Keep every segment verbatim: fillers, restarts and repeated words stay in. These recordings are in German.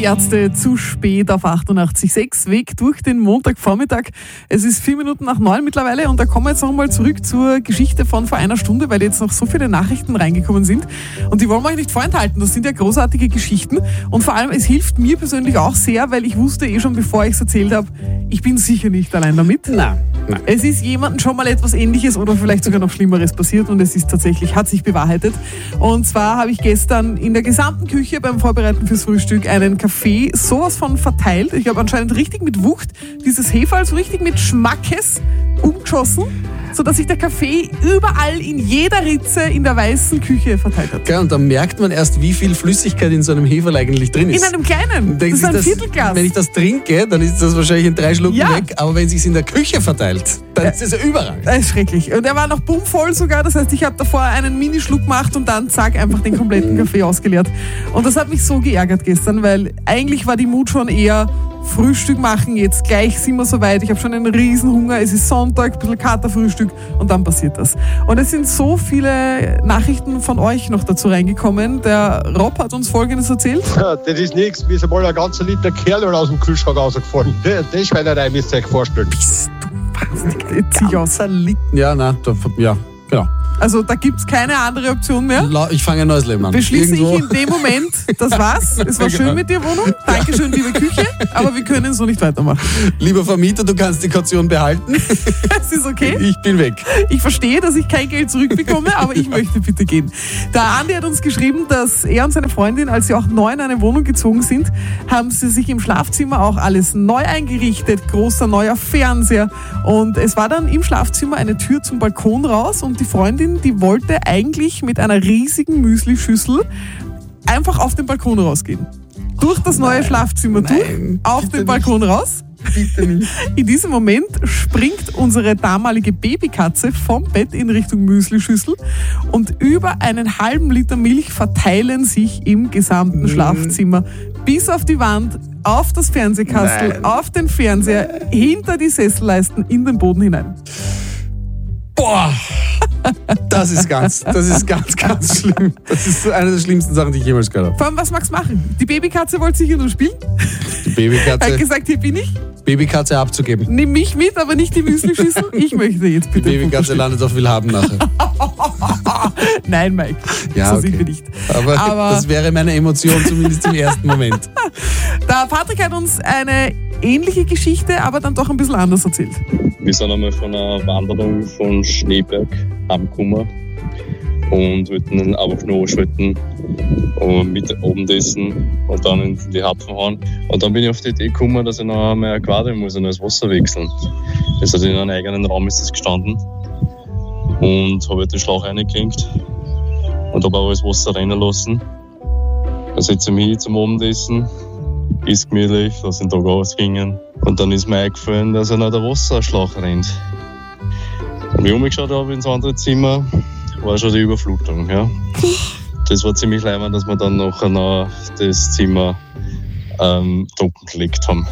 Ärzte zu spät auf achtundachtzig Komma sechs. Weg durch den Montagvormittag. Es ist vier Minuten nach neun mittlerweile und da kommen wir jetzt noch mal zurück zur Geschichte von vor einer Stunde, weil jetzt noch so viele Nachrichten reingekommen sind und die wollen wir euch nicht vorenthalten. Das sind ja großartige Geschichten und vor allem, es hilft mir persönlich auch sehr, weil ich wusste eh schon, bevor ich es erzählt habe, ich bin sicher nicht allein damit. Nein, nein. Es ist jemandem schon mal etwas Ähnliches oder vielleicht sogar noch Schlimmeres passiert und es ist tatsächlich, hat sich bewahrheitet. Und zwar habe ich gestern in der gesamten Küche beim Vorbereiten fürs Frühstück einen Kaffee sowas von verteilt. Ich habe anscheinend richtig mit Wucht dieses Heferl so richtig mit Schmackes umgeschossen, sodass sich der Kaffee überall in jeder Ritze in der weißen Küche verteilt hat. Ja, und dann merkt man erst, wie viel Flüssigkeit in so einem Heferl eigentlich drin ist. In einem kleinen, das ist ein das, Viertelglas. Wenn ich das trinke, dann ist das wahrscheinlich in drei Schlucken Ja. weg, aber wenn es sich in der Küche verteilt, dann ist es ja überall. Das ist schrecklich. Und er war noch bummvoll sogar, das heißt, ich habe davor einen Minischluck gemacht und dann zack, einfach den kompletten Kaffee ausgeleert. Und das hat mich so geärgert gestern, weil eigentlich war die Mut schon eher Frühstück machen, jetzt gleich sind wir soweit, ich habe schon einen riesen Hunger, es ist Sonntag, ein bisschen Katerfrühstück und dann passiert das. Und es sind so viele Nachrichten von euch noch dazu reingekommen. Der Rob hat uns Folgendes erzählt. Ja, das ist nichts, mir ist einmal ein ganzer Liter Kerl aus dem Kühlschrank rausgefallen. Die Schweinerei müsst ihr euch vorstellen. Bist du wahnsinnig? Jetzt zieh ich aus. Ja, nein, da, ja, genau. Also da gibt es keine andere Option mehr. Ich fange ein neues Leben an. Beschließe Irgendwo. ich in dem Moment, das war's. Es war schön mit dir, Wohnung. Dankeschön, liebe Küche. Aber wir können so nicht weitermachen. Lieber Vermieter, du kannst die Kaution behalten. Es ist okay. Ich bin weg. Ich verstehe, dass ich kein Geld zurückbekomme, aber ich möchte bitte gehen. Der Andi hat uns geschrieben, dass er und seine Freundin, als sie auch neu in eine Wohnung gezogen sind, haben sie sich im Schlafzimmer auch alles neu eingerichtet. Großer neuer Fernseher. Und es war dann im Schlafzimmer eine Tür zum Balkon raus und die Freundin, die wollte eigentlich mit einer riesigen Müslischüssel einfach auf den Balkon rausgehen. Durch das neue Nein, Schlafzimmer nein, durch, auf bitte den Balkon raus. Bitte nicht. In diesem Moment springt unsere damalige Babykatze vom Bett in Richtung Müslischüssel und über einen halben Liter Milch verteilen sich im gesamten Mm. Schlafzimmer bis auf die Wand, auf das Fernsehkastel, Nein. auf den Fernseher, hinter die Sesselleisten, in den Boden hinein. Boah, das ist ganz, das ist ganz, ganz schlimm. Das ist eine der schlimmsten Sachen, die ich jemals gehört habe. Vor allem, was magst du machen? Die Babykatze wollte sicher nur spielen. Die Hat Babykatze, gesagt, hier bin ich. Babykatze abzugeben. Nimm mich mit, aber nicht die Müslischüssel. Ich möchte jetzt Die bitte. Babykatze landet auf Willhaben nachher. Nein, Mike. Ja, so okay. sind wir nicht. Aber, Aber- das wäre meine Emotion, zumindest im ersten Moment. Der Patrick hat uns eine ähnliche Geschichte, aber dann doch ein bisschen anders erzählt. Wir sind einmal von einer Wanderung von Schneeberg heimgekommen und wollten dann einfach nur anschalten und mit Abendessen und dann in die Hapfen hauen. Und dann bin ich auf die Idee gekommen, dass ich noch einmal ein Aquarium muss und das Wasser wechseln. Das heißt, in einem eigenen Raum ist das gestanden und habe den Schlauch reingehängt und habe auch das Wasser rennen lassen. Dann setze ich mich hin zum Abendessen, ist gemütlich, lass den Tag ausgingen. Und dann ist mir eingefallen, dass er noch der Wasserschlauch rennt. Und wie ich umgeschaut habe ins andere Zimmer, war schon die Überflutung. Ja. Das war ziemlich leibend, dass wir dann nachher noch das Zimmer ähm, trocken gelegt haben.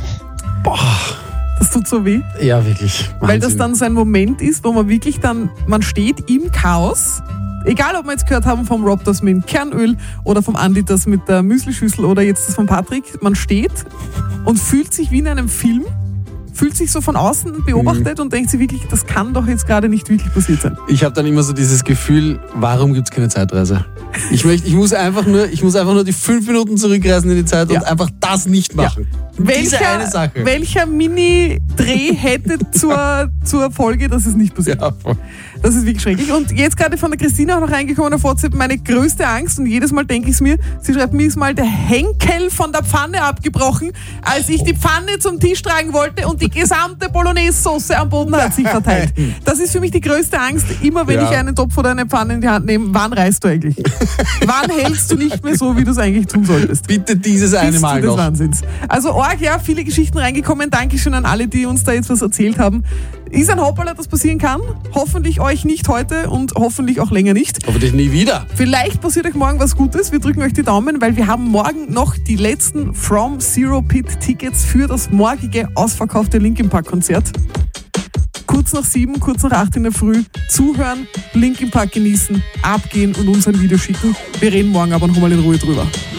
Das tut so weh, Ja, wirklich. weil das Wahnsinn. dann so ein Moment ist, wo man wirklich dann, man steht im Chaos. Egal, ob wir jetzt gehört haben vom Rob das mit dem Kernöl oder vom Andi das mit der Müslischüssel oder jetzt das von Patrick. Man steht und fühlt sich wie in einem Film, fühlt sich so von außen beobachtet und denkt sich wirklich, das kann doch jetzt gerade nicht wirklich passiert sein. Ich habe dann immer so dieses Gefühl, warum gibt es keine Zeitreise? Ich, möchte, ich, muss einfach nur, ich muss einfach nur die fünf Minuten zurückreisen in die Zeit Ja. und einfach das nicht machen. Diese eine Sache. welcher Mini-Dreh hätte zur, zur Folge, dass es nicht passiert? Ja, voll. Das ist wirklich schrecklich. Und jetzt gerade von der Christina auch noch reingekommen auf WhatsApp, meine größte Angst, und jedes Mal denke ich es mir, sie schreibt, mir ist mal der Henkel von der Pfanne abgebrochen, als ich die Pfanne zum Tisch tragen wollte und die gesamte Bolognese-Sauce am Boden hat sich verteilt. Das ist für mich die größte Angst, immer wenn Ja. ich einen Topf oder eine Pfanne in die Hand nehme, wann reißt du eigentlich? Wann hältst du nicht mehr so, wie du es eigentlich tun solltest? Bitte dieses eine Bist Mal du des noch. Wahnsinns. Also Org, ja, viele Geschichten reingekommen. Dankeschön an alle, die uns da jetzt was erzählt haben. Ist ein Hopperler, das passieren kann. Hoffentlich euch nicht heute und hoffentlich auch länger nicht. Hoffentlich nie wieder. Vielleicht passiert euch morgen was Gutes. Wir drücken euch die Daumen, weil wir haben morgen noch die letzten From Zero Pit Tickets für das morgige ausverkaufte Linkin Park Konzert. Kurz nach sieben, kurz nach acht in der Früh zuhören, Linkin Park genießen, abgehen und uns ein Video schicken. Wir reden morgen aber noch mal in Ruhe drüber.